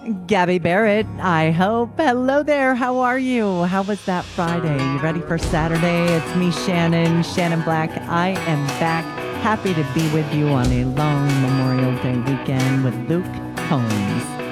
Gabby Barrett, I hope. Hello there. How are you? How was that Friday? You ready for Saturday? It's me, Shannon Black. I am back. Happy to be with you on a long Memorial Day weekend with Luke Combs.